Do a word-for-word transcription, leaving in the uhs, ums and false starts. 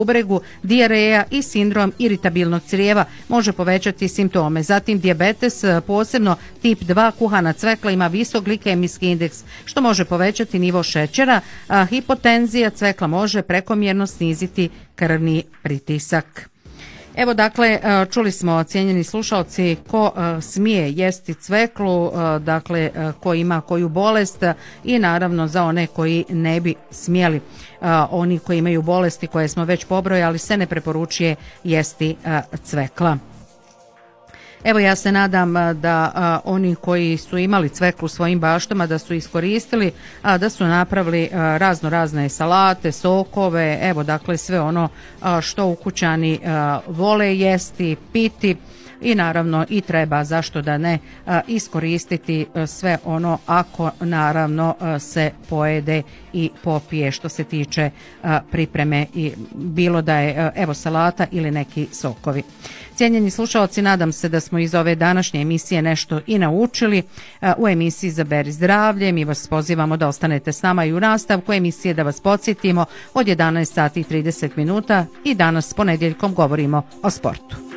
bubregu, dijareja i sindrom iritabilnog crijeva može povećati simptome. Zatim dijabetes, posebno tip dva, kuhana cvekla ima visok glikemijski indeks, što može povećati nivo šećera, a hipotenzija cvekla može prekomjerno sniziti krvni pritisak. Evo dakle, čuli smo, cijenjeni slušalci, ko smije jesti cveklu, dakle ko ima koju bolest i naravno za one koji ne bi smjeli. Oni koji imaju bolesti koje smo već pobrojali se ne preporučuje jesti cvekla. Evo ja se nadam da a, oni koji su imali cveklu u svojim baštama da su iskoristili, a, da su napravili a, razno razne salate, sokove, evo dakle sve ono a, što ukućani a, vole jesti, piti i naravno i treba, zašto da ne, a, iskoristiti a, sve ono ako naravno a, se pojede i popije što se tiče a, pripreme i bilo da je a, evo salata ili neki sokovi. Cijenjeni slušalci, nadam se da smo iz ove današnje emisije nešto i naučili. U emisiji Izaberi zdravlje mi vas pozivamo da ostanete s nama i u nastavku emisije, da vas podsjetimo, od jedanaest sati i trideset minuta i danas ponedjeljkom govorimo o sportu.